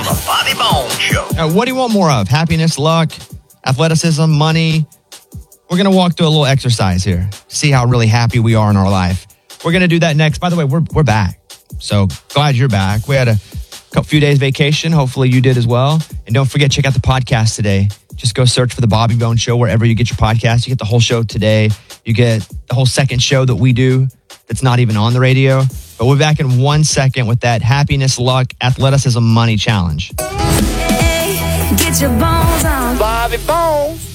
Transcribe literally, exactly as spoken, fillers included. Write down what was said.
on the Bobby Bones Show. Now, what do you want more of? Happiness, luck, athleticism, money? We're going to walk through a little exercise here. See how really happy we are in our life. We're going to do that next. By the way, we're we're back. So glad you're back. We had a couple few days vacation. Hopefully you did as well. And don't forget, check out the podcast today. Just go search for the Bobby Bones Show wherever you get your podcast. You get the whole show today. You get the whole second show that we do that's not even on the radio. But we're back in one second with that happiness, luck, athleticism, money challenge. Hey, get your bones on. Bobby Bones.